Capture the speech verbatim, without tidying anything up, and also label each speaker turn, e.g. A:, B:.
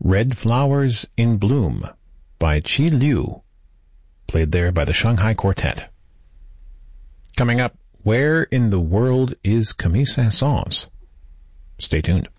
A: Red Flowers in Bloom by Qi Liu, played there by the Shanghai Quartet. Coming up, Where in the World is Camille Saint-Saëns? Stay tuned.